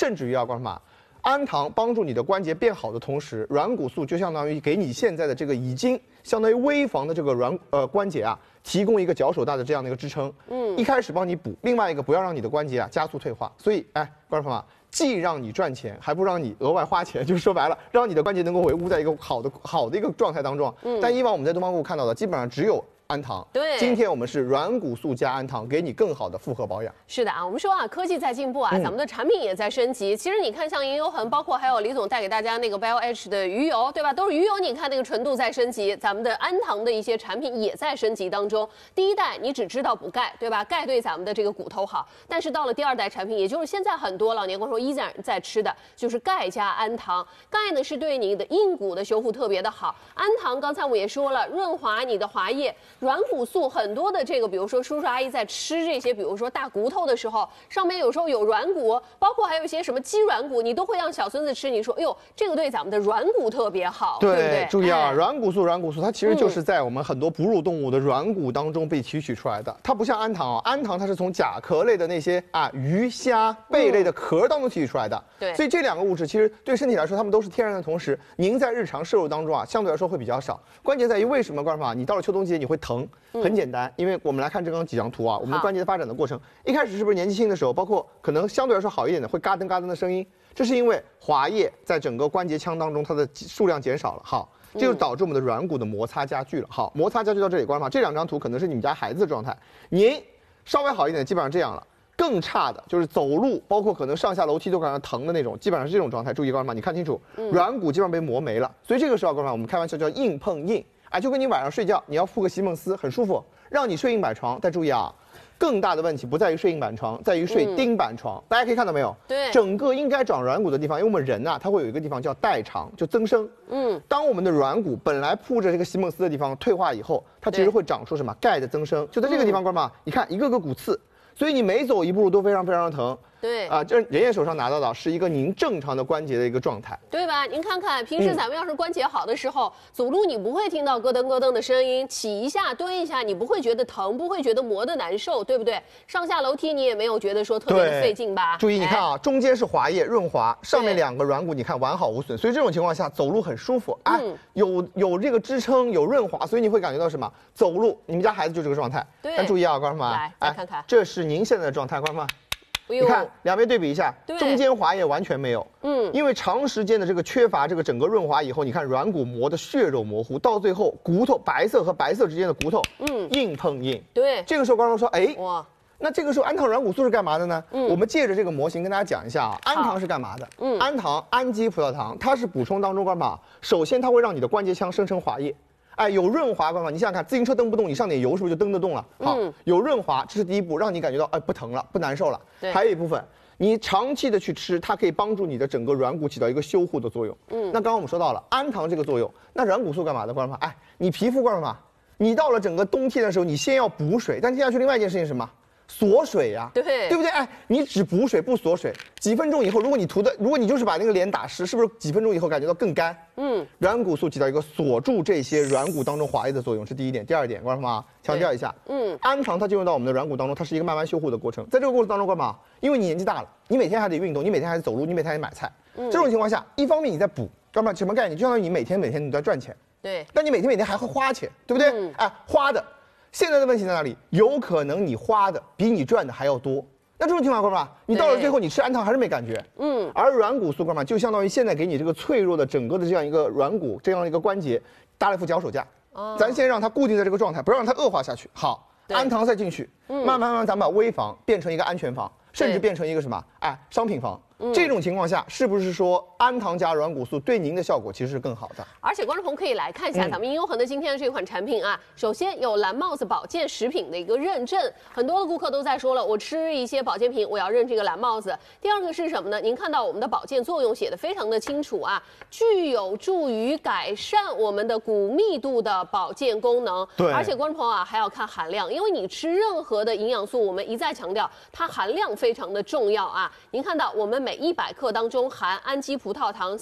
甚至于啊，观众们，氨糖帮助你的关节变好的同时，软骨素就相当于给你现在的这个已经相当于危房的这个关节啊，提供一个脚手大的这样的一个支撑。一开始帮你补，另外一个不要让你的关节啊加速退化。所以，观众朋友们，既让你赚钱，还不让你额外花钱，就是说白了，让你的关节能够维护在一个好的一个状态当中。但以往我们在东方顾看到的，基本上只有氨糖。 对， 今天我们是软骨素加氨糖，给你更好的复合保养。 是的啊，我们说啊，科技在进步啊，咱们的产品也在升级。其实你看，像银油衡，包括还有李总带给大家那个 BioH 的鱼油，对吧？都是鱼油，你看那个纯度在升级，咱们的氨糖的一些产品也在升级当中。第一代你只知道补钙，对吧？钙对咱们的这个骨头好，但是到了第二代产品，也就是现在很多老年观众依然在吃的，就是钙加氨糖。钙呢是对你的硬骨的修复特别的好，氨糖刚才我也说了，润滑你的滑液，软骨素。很多的这个，比如说叔叔阿姨在吃这些，比如说大骨头的时候，上面有时候有软骨，包括还有一些什么鸡软骨，你都会让小孙子吃。你说，哎呦，这个对咱们的软骨特别好，对不对？ 注意啊，软骨素，它其实就是在我们很多哺乳动物的软骨当中被提取出来的。它不像氨糖啊，氨糖它是从甲壳类的那些鱼虾贝类的壳当中提取出来的。 对， 所以这两个物质其实对身体来说，它们都是天然的，同时您在日常摄入当中啊，相对来说会比较少。关键在于为什么观众朋友，你到了秋冬季节你会疼？很简单，因为我们来看这刚几张图啊，我们的关节的发展的过程，一开始是不是年纪轻的时候，包括可能相对来说好一点的，会嘎噔嘎噔的声音，这是因为滑液在整个关节腔当中它的数量减少了。好，这就导致我们的软骨的摩擦加剧了。好，摩擦加剧到这里，观众朋友，这两张图可能是你们家孩子的状态，您稍微好一点的基本上这样了。更差的就是走路，包括可能上下楼梯都感到疼的那种，基本上是这种状态。注意，观众朋友，你看清楚，软骨基本上被磨没了。所以这个时候，观众朋友，我们开玩笑叫硬碰硬。就跟你晚上睡觉，你要铺个席梦思，很舒服，让你睡硬板床。但注意啊，更大的问题不在于睡硬板床，在于睡钉板床。大家可以看到没有？ 对， 整个应该长软骨的地方，因为我们人啊，它会有一个地方叫代偿，就增生。当我们的软骨本来铺着这个席梦思的地方退化以后，它其实会长出什么钙的增生，就在这个地方，观众朋友，你看一个个骨刺，所以你每走一步路都非常非常的疼。 对这人家手上拿到的是一个您正常的关节的一个状态， 对吧？您看看，平时咱们要是关节好的时候，走路你不会听到咯噔咯噔的声音，起一下蹲一下，你不会觉得疼，不会觉得磨得难受，对不对？上下楼梯你也没有觉得说特别的费劲吧？ 注意，你看啊，中间是滑液润滑，上面两个软骨你看完好无损，所以这种情况下走路很舒服。有这个支撑，有润滑，所以你会感觉到什么？走路，你们家孩子就这个状态。但注意啊，观众们， 来看看， 这是您现在的状态，观众们。你看两边对比一下，中间滑液完全没有。因为长时间的这个缺乏这个整个润滑以后，你看软骨磨的血肉模糊，到最后骨头白色和白色之间的骨头，硬碰硬。 对， 这个时候观众说，哇，那这个时候氨糖软骨素是干嘛的呢？我们借着这个模型跟大家讲一下啊，氨糖是干嘛的？氨糖氨基葡萄糖，它是补充当中干嘛？首先它会让你的关节腔生成滑液。有润滑，观众，你想想看，自行车蹬不动，你上点油是不是就蹬得动了？好，有润滑，这是第一步，让你感觉到不疼了，不难受了。还有一部分，你长期的去吃，它可以帮助你的整个软骨起到一个修护的作用。那刚刚我们说到了氨糖这个作用，那软骨素干嘛的？观众，你皮肤观众，你到了整个冬天的时候，你先要补水，但接下去另外一件事情是什么？锁水呀，对不对？你只补水不锁水，几分钟以后，如果你就是把那个脸打湿，是不是几分钟以后感觉到更干？软骨素起到一个锁住这些软骨当中滑液的作用，是第一点。第二点，观众们强调一下，氨糖它进入到我们的软骨当中，它是一个慢慢修护的过程。在这个过程当中，干嘛？因为你年纪大了，你每天还得运动，你每天还得走路，你每天还得买菜。这种情况下，一方面你在补，干嘛？什么概念？就相当于你每天你在赚钱， 对。 但你每天还会花钱，对不对？花的。现在的问题在哪里？有可能你花的比你赚的还要多。那这种情况，观众，你到了最后你吃氨糖还是没感觉。而软骨素，观众就相当于现在给你这个脆弱的整个的这样一个软骨这样一个关节搭了一副脚手架。咱先让它固定在这个状态，不让它恶化下去。好，氨糖再进去，慢慢咱们把危房变成一个安全房，甚至变成一个什么？商品房。这种情况下，是不是说氨糖加软骨素对您的效果其实是更好的？ 而且观众朋友可以来看一下咱们银优恒的今天的这款产品啊，首先有蓝帽子保健食品的一个认证，很多的顾客都在说了，我吃一些保健品，我要认这个蓝帽子。第二个是什么呢？您看到我们的保健作用写的非常的清楚啊，具有助于改善我们的骨密度的保健功能。 对， 而且观众朋友还要看含量，因为你吃任何的营养素，我们一再强调它含量非常的重要啊。您看到我们每100克当中含氨基葡萄糖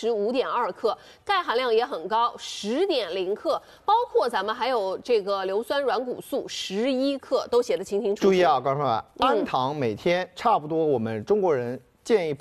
35.2克，钙含量也很高10.0克，包括咱们还有这个硫酸软骨素11克，都写得清清楚楚。 注意啊，观众朋友们，氨糖每天差不多我们中国人建议